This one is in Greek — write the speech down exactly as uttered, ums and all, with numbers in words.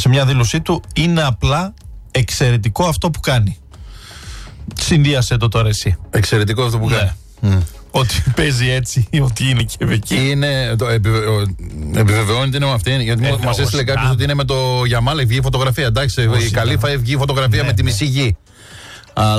σε μια δήλωσή του, είναι απλά εξαιρετικό αυτό που κάνει. Συνδύασε το τώρα εσύ. Εξαιρετικό αυτό που ναι. κάνει. Mm. Ότι παίζει έτσι, ότι είναι και εκεί. Είναι, το, επιβε, επιβεβαιώνεται είναι με αυτή. Γιατί ε, μας έστειλε κάποιος ότι είναι με το Γιαμάλ, βγει η φωτογραφία. Εντάξει, η Καλύφα βγει η φωτογραφία ναι, με τη μισή γη.